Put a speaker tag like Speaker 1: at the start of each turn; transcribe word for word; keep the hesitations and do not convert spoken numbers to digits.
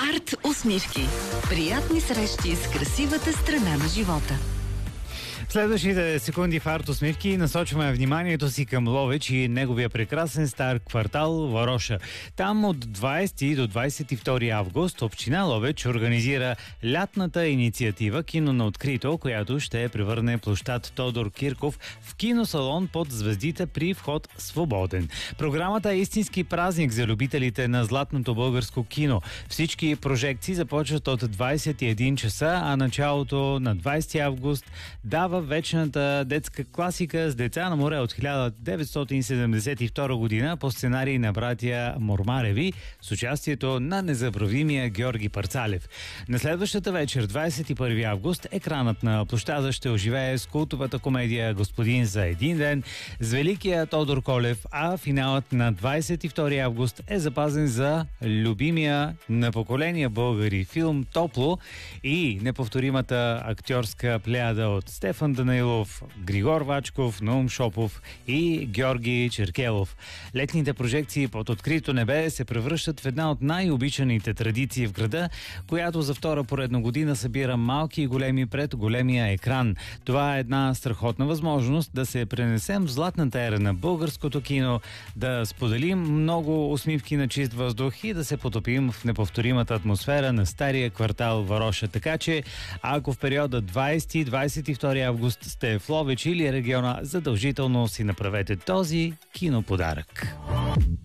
Speaker 1: Арт усмивки. Приятни срещи с красивата страна на живота.
Speaker 2: В следващите секунди в Арт усмивки насочваме вниманието си към Ловеч и неговия прекрасен стар квартал Вароша. Там от двадесети до двадесет и втори август община Ловеч организира лятната инициатива Кино на открито, която ще превърне площад Тодор Кирков в киносалон под звездите при вход свободен. Програмата е истински празник за любителите на златното българско кино. Всички прожекции започват от двадесет и един часа, а началото на двадесети август дава вечната детска класика с деца на море от хиляда деветстотин седемдесет и втора година по сценарий на братя Мормареви с участието на незабравимия Георги Парцалев. На следващата вечер, двадесет и първи август, екранът на площада ще оживее с култовата комедия "Господин за един ден" с великия Тодор Колев, а финалът на двадесет и втори август е запазен за любимия на поколения българи филм "Топло" и неповторимата актьорска плеяда от Стефан Данаилов, Григор Вачков, Наум Шопов и Георги Черкелов. Летните прожекции под открито небе се превръщат в една от най-обичаните традиции в града, която за втора поредна година събира малки и големи пред големия екран. Това е една страхотна възможност да се пренесем в златната ера на българското кино, да споделим много усмивки на чист въздух и да се потопим в неповторимата атмосфера на стария квартал Вароша. Така че, ако в периода двадесети до двадесет и втори август сте в Ловеч или региона, задължително си направете този киноподарък.